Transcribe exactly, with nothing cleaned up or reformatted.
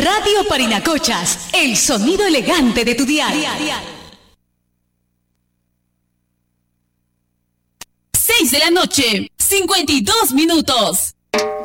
Radio Parinacochas, el sonido elegante de tu dial. seis de la noche, cincuenta y dos minutos.